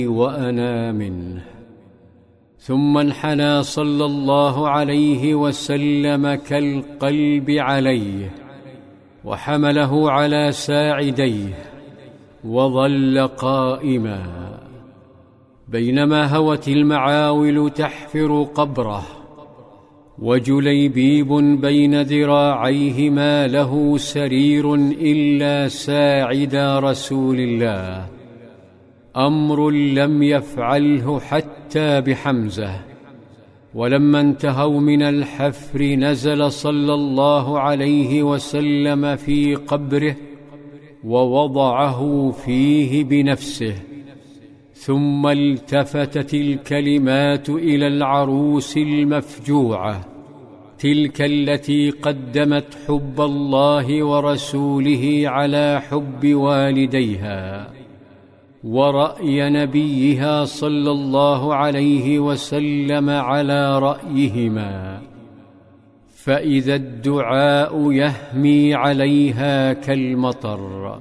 وأنا منه. ثم انحنى صلى الله عليه وسلم كالقلب عليه، وحمله على ساعديه، وظل قائما، بينما هوت المعاول تحفر قبره، وجليبيب بين ذراعيه ما له سرير إلا ساعد رسول الله، أمر لم يفعله حتى بحمزة. ولما انتهوا من الحفر نزل صلى الله عليه وسلم في قبره ووضعه فيه بنفسه، ثم التفتت الكلمات إلى العروس المفجوعة، تلك التي قدمت حب الله ورسوله على حب والديها ورأي نبيها صلى الله عليه وسلم على رأيهما، فإذا الدعاء يهمي عليها كالمطر: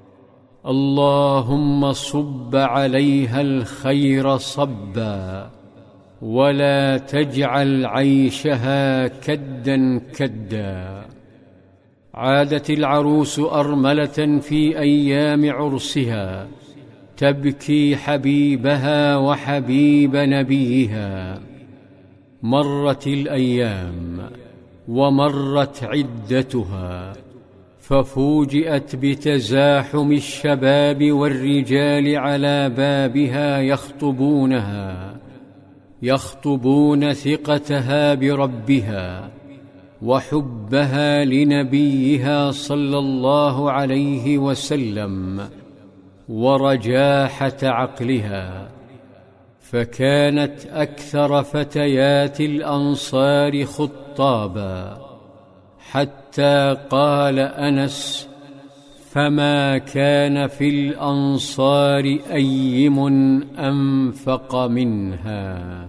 اللهم صب عليها الخير صبا، ولا تجعل عيشها كدا كدا. عادت العروس أرملة في أيام عرسها تبكي حبيبها وحبيب نبيها. مرت الأيام ومرت عدتها، ففوجئت بتزاحم الشباب والرجال على بابها يخطبون ثقتها بربها وحبها لنبيها صلى الله عليه وسلم ورجاحة عقلها، فكانت أكثر فتيات الأنصار خطابا، حتى قال أنس: فما كان في الأنصار أيم أنفق منها.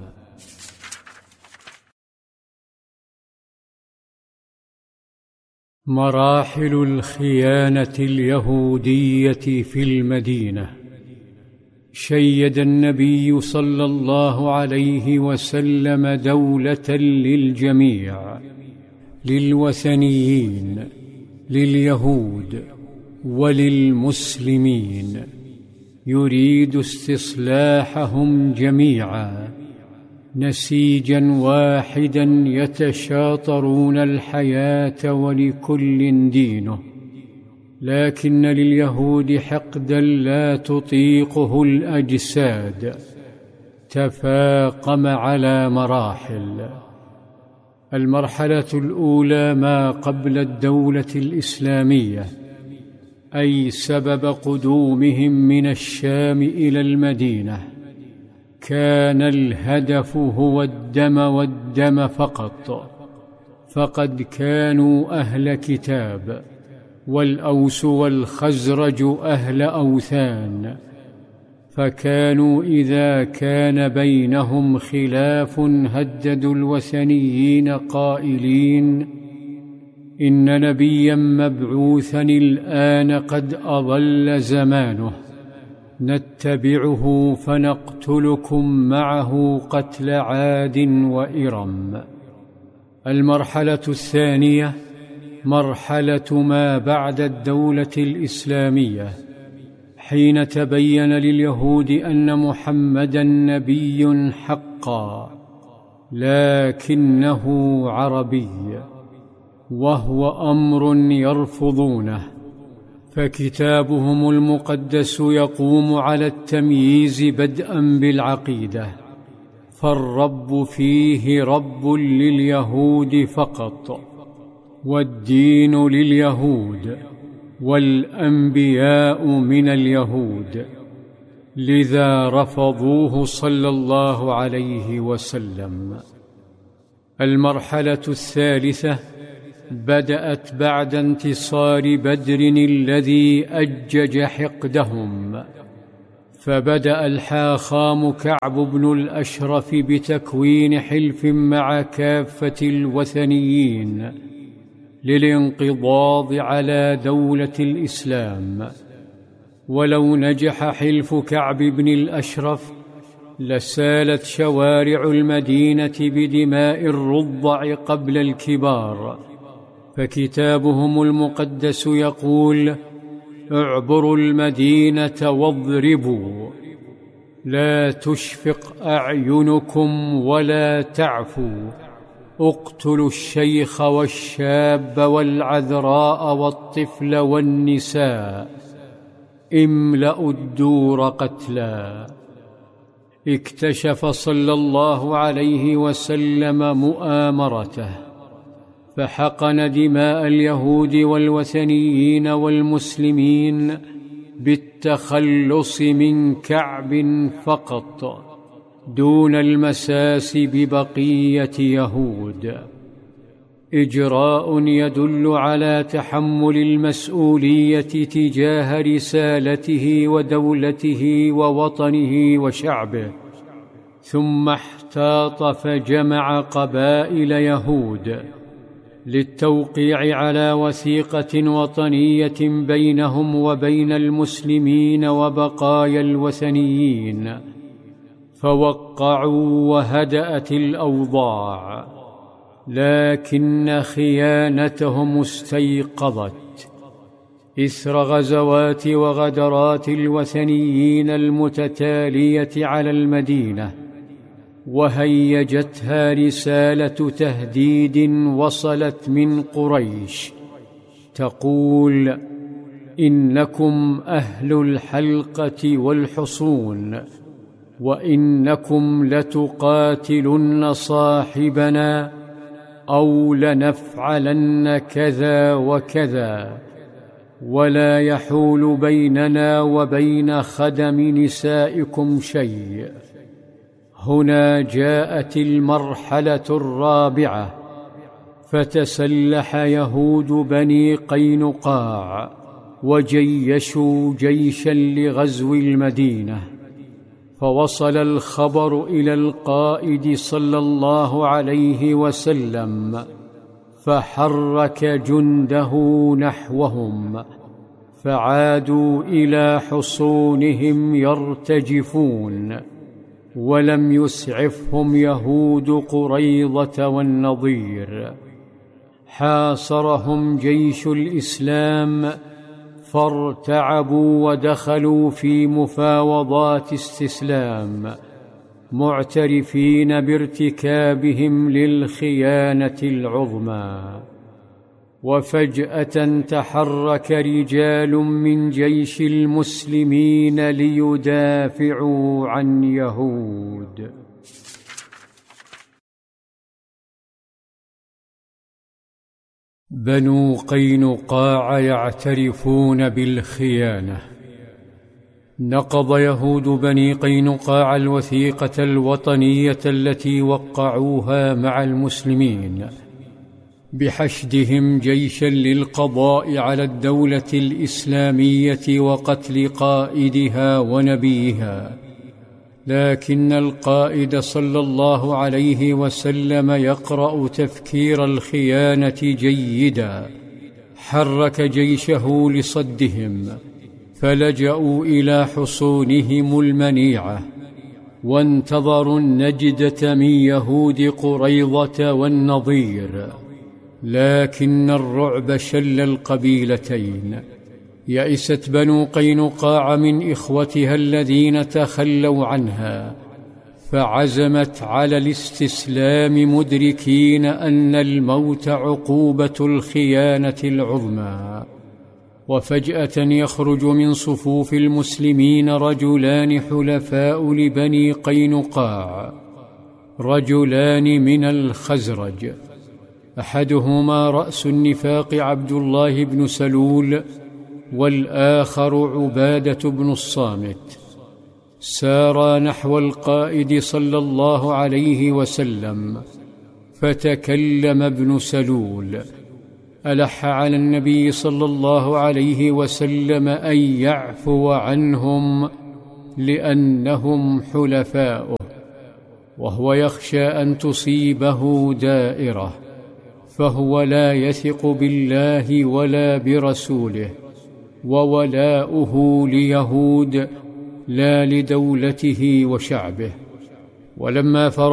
مراحل الخيانة اليهودية في المدينة. شيد النبي صلى الله عليه وسلم دولة للجميع، للوثنيين، لليهود، وللمسلمين، يريد استصلاحهم جميعا، نسيجا واحدا يتشاطرون الحياة ولكل دينه. لكن لليهود حقدا لا تطيقه الأجساد، تفاقم على مراحل. المرحلة الأولى ما قبل الدولة الإسلامية، أي سبب قدومهم من الشام إلى المدينة، كان الهدف هو الدم والدم فقط، فقد كانوا أهل كتاب، والأوس والخزرج أهل أوثان، فكانوا إذا كان بينهم خلاف هددوا الوثنيين قائلين: إن نبيا مبعوثا الآن قد أضل زمانه، نتبعه فنقتلكم معه قتل عاد وإرم. المرحلة الثانية مرحلة ما بعد الدولة الإسلامية، حين تبين لليهود أن محمدًا نبي حقا، لكنه عربي، وهو أمر يرفضونه، فكتابهم المقدس يقوم على التمييز بدءً بالعقيدة، فالرب فيه رب لليهود فقط، والدين لليهود، والأنبياء من اليهود، لذا رفضوه صلى الله عليه وسلم. المرحلة الثالثة بدأت بعد انتصار بدر الذي أجج حقدهم، فبدأ الحاخام كعب بن الأشرف بتكوين حلف مع كافة ولو نجح حلف كعب بن الأشرف لسالت شوارع المدينة بدماء الرضع قبل الكبار، فكتابهم المقدس يقول: اعبروا المدينة واضربوا، لا تشفق أعينكم ولا تعفوا، اقتلوا الشيخ والشاب والعذراء والطفل والنساء، املأوا الدور قتلا. اكتشف صلى الله عليه وسلم مؤامرته، فحقن دماء اليهود والوثنيين والمسلمين بالتخلص من كعب فقط، دون المساس ببقية يهود. إجراء يدل على تحمل المسؤولية تجاه رسالته ودولته ووطنه وشعبه. ثم احتاط فجمع قبائل يهود للتوقيع على وثيقة وطنية بينهم وبين المسلمين وبقايا الوثنيين، فوقعوا وهدأت الأوضاع، لكن خيانتهم استيقظت إثر غزوات وغدرات الوثنيين المتتالية على المدينة، وهيجتها رسالة تهديد وصلت من قريش تقول: إنكم أهل الحلقة والحصون، وإنكم لتقاتلن صاحبنا أو لنفعلن كذا وكذا، ولا يحول بيننا وبين خدم نسائكم شيء. هنا جاءت المرحلة الرابعة، فتسلح يهود بني قينقاع وجيشوا جيشا لغزو المدينة، فوصل الخبر إلى القائد صلى الله عليه وسلم، فحرك جنده نحوهم، فعادوا إلى حصونهم يرتجفون، ولم يسعفهم يهود قريظة والنضير. حاصرهم جيش الإسلام، فارتعبوا ودخلوا في مفاوضات استسلام، معترفين بارتكابهم للخيانة العظمى. وفجأة تحرك رجال من جيش المسلمين ليدافعوا عن يهود. بنو قينقاع يعترفون بالخيانة. نقض يهود بني قينقاع الوثيقة الوطنية التي وقعوها مع المسلمين بحشدهم جيشا للقضاء على الدولة الإسلامية وقتل قائدها ونبيها، لكن القائد صلى الله عليه وسلم يقرأ تفكير الخيانة جيدا، حرك جيشه لصدهم، فلجأوا إلى حصونهم المنيعة، وانتظروا النجدة من يهود قريظة والنضير، لكن الرعب شل القبيلتين. يئست بنو قينقاع من إخوتها الذين تخلوا عنها، فعزمت على الاستسلام، مدركين أن الموت عقوبة الخيانة العظمى. وفجأة يخرج من صفوف المسلمين رجلان حلفاء لبني قينقاع، رجلان من الخزرج، أحدهما رأس النفاق عبد الله بن سلول، والآخر عبادة بن الصامت. سارا نحو القائد صلى الله عليه وسلم، فتكلم ابن سلول، ألح على النبي صلى الله عليه وسلم أن يعفو عنهم لأنهم حلفاؤه، وهو يخشى أن تصيبه دائرة، فهو لا يثق بالله ولا برسوله، وولاؤه ليهود لا لدولته وشعبه. ولما فرغ